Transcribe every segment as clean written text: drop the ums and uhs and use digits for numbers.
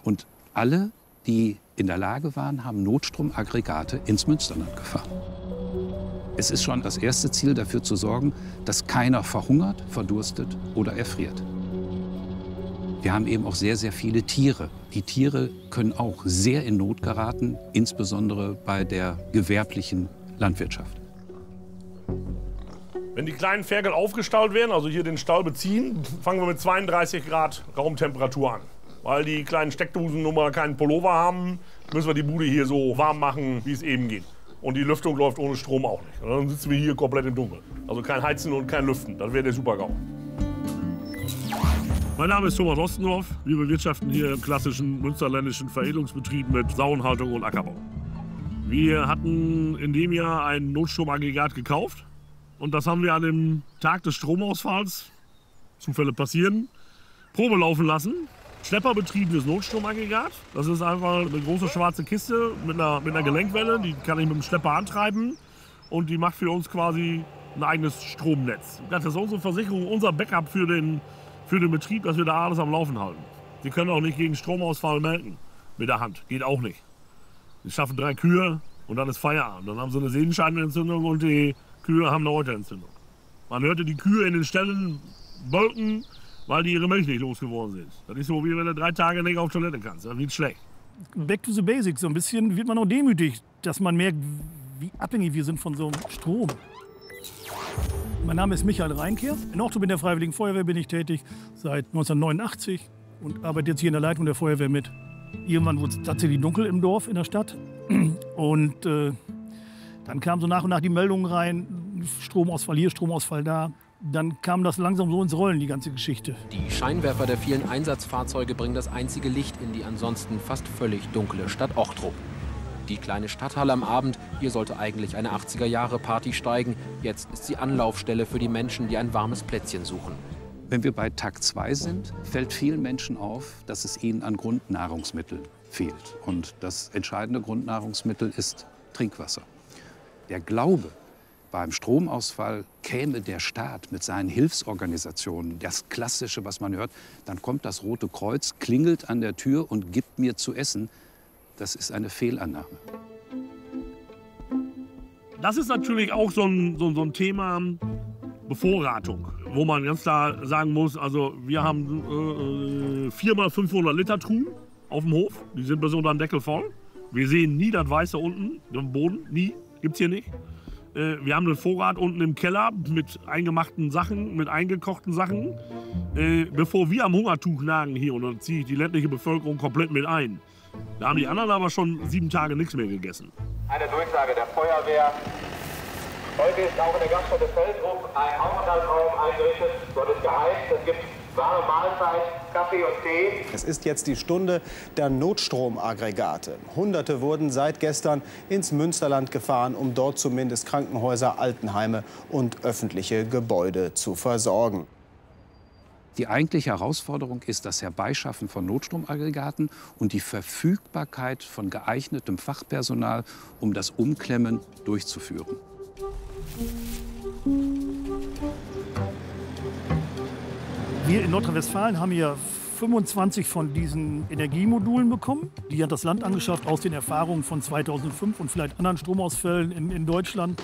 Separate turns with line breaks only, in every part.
Und alle, die in der Lage waren, haben Notstromaggregate ins Münsterland gefahren. Es ist schon das erste Ziel, dafür zu sorgen, dass keiner verhungert, verdurstet oder erfriert. Wir haben eben auch sehr, sehr viele Tiere. Die Tiere können auch sehr in Not geraten, insbesondere bei der gewerblichen Landwirtschaft.
Wenn die kleinen Ferkel aufgestaut werden, also hier den Stall beziehen, fangen wir mit 32 Grad Raumtemperatur an. Weil die kleinen Steckdosen nun mal keinen Pullover haben, müssen wir die Bude hier so warm machen, wie es eben geht. Und die Lüftung läuft ohne Strom auch nicht. Und dann sitzen wir hier komplett im Dunkeln. Also kein Heizen und kein Lüften. Das wäre der Super-GAU. Mein Name ist Thomas Ostendorf. Wir bewirtschaften hier im klassischen münsterländischen Veredelungsbetrieb mit Sauenhaltung und Ackerbau. Wir hatten in dem Jahr ein Notstromaggregat gekauft. Und das haben wir an dem Tag des Stromausfalls, Zufälle passieren, Probe laufen lassen. Schlepperbetriebenes Notstromaggregat. Das ist einfach eine große schwarze Kiste mit einer Gelenkwelle. Die kann ich mit dem Schlepper antreiben. Und die macht für uns quasi ein eigenes Stromnetz. Das ist unsere Versicherung, unser Backup für den Betrieb, dass wir da alles am Laufen halten. Sie können auch nicht gegen Stromausfall melden. Mit der Hand. Geht auch nicht. Sie schaffen 3 Kühe und dann ist Feierabend. Dann haben sie eine Sehnenscheidenentzündung und die Kühe haben eine Euterentzündung. Man hörte die Kühe in den Ställen bolken, weil die ihre Milch nicht losgeworden sind. Das ist so, wie wenn du 3 Tage nicht auf Toilette kannst. Das wird schlecht.
Back to the basics. So ein bisschen wird man auch demütig, dass man merkt, wie abhängig wir sind von so einem Strom. Mein Name ist Michael Reinkehr. In Ochtrup in der Freiwilligen Feuerwehr bin ich tätig seit 1989 und arbeite jetzt hier in der Leitung der Feuerwehr mit. Irgendwann wurde es tatsächlich dunkel im Dorf, in der Stadt. Und dann kamen so nach und nach die Meldungen rein, Stromausfall hier, Stromausfall da. Dann kam das langsam so ins Rollen, die ganze Geschichte.
Die Scheinwerfer der vielen Einsatzfahrzeuge bringen das einzige Licht in die ansonsten fast völlig dunkle Stadt Ochtrup. Die kleine Stadthalle am Abend, hier sollte eigentlich eine 80er-Jahre-Party steigen. Jetzt ist sie Anlaufstelle für die Menschen, die ein warmes Plätzchen suchen.
Wenn wir bei Tag 2 sind, fällt vielen Menschen auf, dass es ihnen an Grundnahrungsmitteln fehlt. Und das entscheidende Grundnahrungsmittel ist Trinkwasser. Der Glaube, beim Stromausfall käme der Staat mit seinen Hilfsorganisationen, das Klassische, was man hört, dann kommt das Rote Kreuz, klingelt an der Tür und gibt mir zu essen. Das ist eine Fehlannahme.
Das ist natürlich auch so ein Thema Bevorratung, wo man ganz klar sagen muss, also wir haben 4 mal 500 Liter Truhen auf dem Hof, die sind bis unter den Deckel voll. Wir sehen nie das Weiße unten im Boden, nie, gibt's hier nicht. Wir haben einen Vorrat unten im Keller mit eingemachten Sachen, mit eingekochten Sachen. Bevor wir am Hungertuch nagen hier, und dann ziehe ich die ländliche Bevölkerung komplett mit ein. Da haben die anderen aber schon 7 Tage nichts mehr gegessen.
Eine Durchsage der Feuerwehr. Heute ist auch in der Gaststätte Feldrup ein Aufenthaltsraum eingerichtet. Dort ist geheizt. Es gibt warme Mahlzeit, Kaffee und Tee.
Es ist jetzt die Stunde der Notstromaggregate. Hunderte wurden seit gestern ins Münsterland gefahren, um dort zumindest Krankenhäuser, Altenheime und öffentliche Gebäude zu versorgen.
Die eigentliche Herausforderung ist das Herbeischaffen von Notstromaggregaten und die Verfügbarkeit von geeignetem Fachpersonal, um das Umklemmen durchzuführen.
Wir in Nordrhein-Westfalen haben hier 25 von diesen Energiemodulen bekommen. Die hat das Land angeschafft aus den Erfahrungen von 2005 und vielleicht anderen Stromausfällen in Deutschland.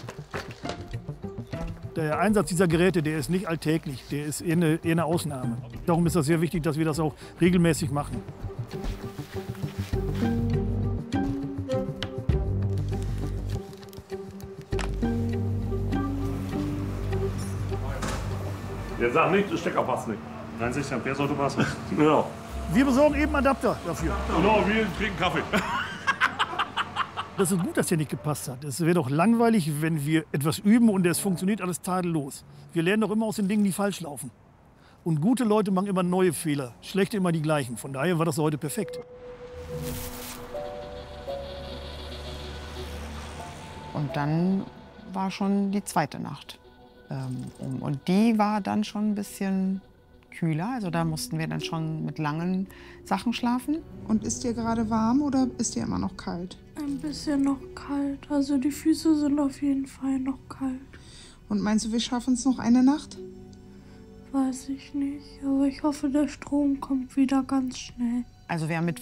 Der Einsatz dieser Geräte, der ist nicht alltäglich, der ist eher eine Ausnahme. Darum ist das sehr wichtig, dass wir das auch regelmäßig machen.
Der sagt nicht, der Stecker passt nicht.
60 Ampere sollte passen.
Ja.
Wir besorgen eben Adapter dafür.
Genau, wir trinken Kaffee.
Das ist gut, dass der nicht gepasst hat. Es wäre doch langweilig, wenn wir etwas üben und es funktioniert alles tadellos. Wir lernen doch immer aus den Dingen, die falsch laufen. Und gute Leute machen immer neue Fehler, schlechte immer die gleichen. Von daher war das heute perfekt.
Und dann war schon die zweite Nacht. Und die war dann schon ein bisschen kühler. Also da mussten wir dann schon mit langen Sachen schlafen.
Und ist dir gerade warm oder ist dir immer noch kalt?
Ein bisschen noch kalt. Also die Füße sind auf jeden Fall noch kalt.
Und meinst du, wir schaffen es noch eine Nacht?
Weiß ich nicht. Aber ich hoffe, der Strom kommt wieder ganz schnell.
Also wir haben mit